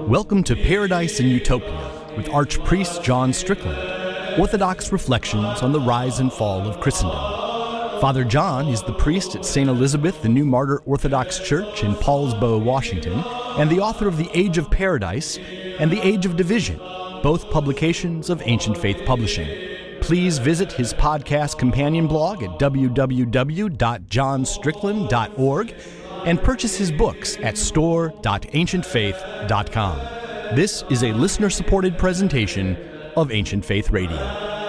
Welcome to Paradise and Utopia with Archpriest John Strickland, Orthodox Reflections on the Rise and Fall of Christendom. Father John is the priest at St. Elizabeth the New Martyr Orthodox Church in Paulsbo, Washington, and the author of The Age of Paradise and The Age of Division, both publications of Ancient Faith Publishing. Please visit his podcast companion blog at www.johnstrickland.org and purchase his books at store.ancientfaith.com. This is a listener-supported presentation of Ancient Faith Radio.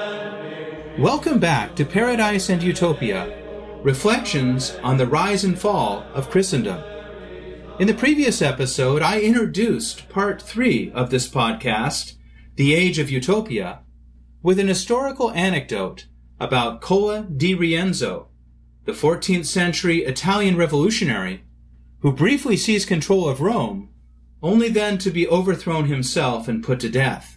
Welcome back to Paradise and Utopia, Reflections on the Rise and Fall of Christendom. In the previous episode, I introduced part 3 of this podcast, The Age of Utopia, with an historical anecdote about Cola di Rienzo, the 14th century Italian revolutionary who briefly seized control of Rome, only then to be overthrown himself and put to death.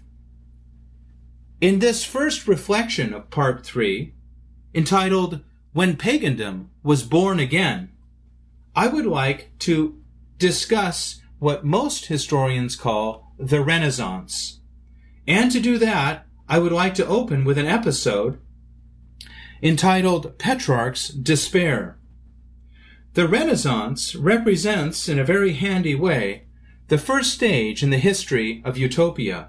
In this first reflection of part 3, entitled When Pagandom Was Born Again, I would like to discuss what most historians call the Renaissance. And to do that, I would like to open with an episode entitled Petrarch's Despair. The Renaissance represents, in a very handy way, the first stage in the history of Utopia.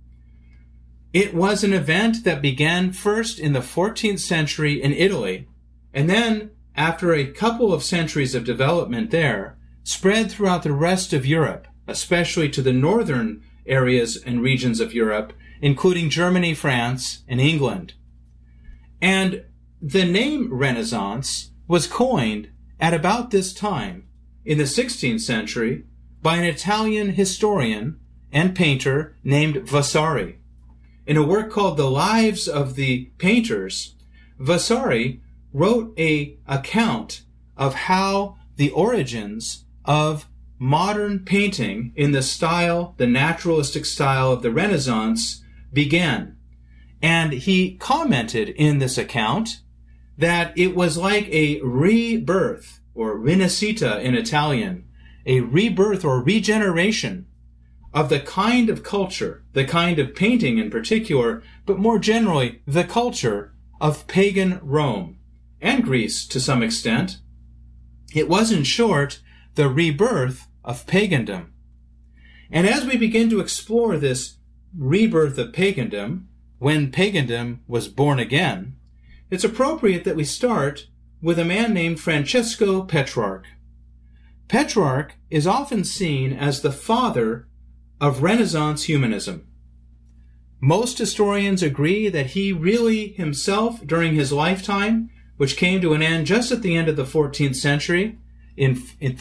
It was an event that began first in the 14th century in Italy, and then, after a couple of centuries of development there, spread throughout the rest of Europe, especially to the northern areas and regions of Europe, including Germany, France, and England. And the name Renaissance was coined at about this time, in the 16th century, by an Italian historian and painter named Vasari. In a work called The Lives of the Painters, Vasari wrote an account of how the origins of modern painting in the naturalistic style of the Renaissance began. And he commented in this account that it was like a rebirth, or rinascita in Italian, a rebirth or regeneration of the kind of culture, the kind of painting in particular, but more generally, the culture of pagan Rome, and Greece to some extent. It was, in short, the rebirth of pagandom. And as we begin to explore this rebirth of pagandom, when pagandom was born again, it's appropriate that we start with a man named Francesco Petrarch. Petrarch is often seen as the father of Renaissance humanism. Most historians agree that he really himself, during his lifetime, which came to an end just at the end of the 14th century, in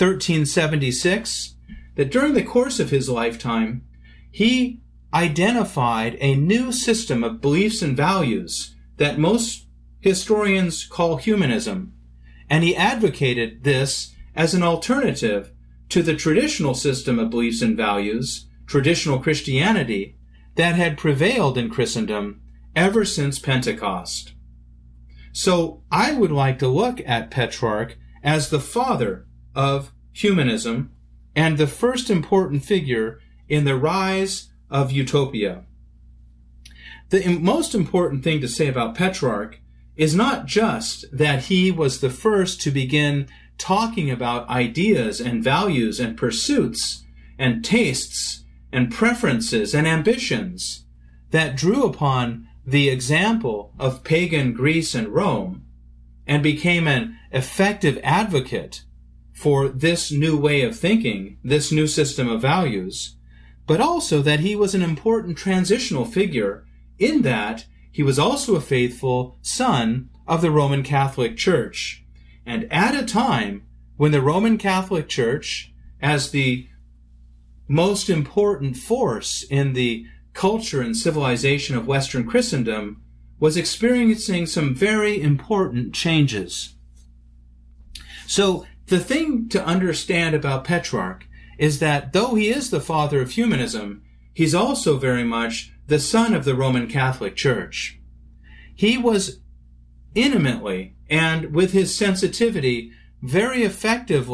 1376, that during the course of his lifetime, he identified a new system of beliefs and values that most historians call humanism, and he advocated this as an alternative to the traditional system of beliefs and values, traditional Christianity, that had prevailed in Christendom ever since Pentecost. So I would like to look at Petrarch as the father of humanism and the first important figure in the rise of Utopia. The most important thing to say about Petrarch is not just that he was the first to begin talking about ideas and values and pursuits and tastes and preferences and ambitions that drew upon the example of pagan Greece and Rome and became an effective advocate for this new way of thinking, this new system of values, but also that he was an important transitional figure in that he was also a faithful son of the Roman Catholic Church. And at a time when the Roman Catholic Church, as the most important force in the culture and civilization of Western Christendom, was experiencing some very important changes. So the thing to understand about Petrarch is that though he is the father of humanism, he's also very much the son of the Roman Catholic Church. He was intimately and with his sensitivity very effectively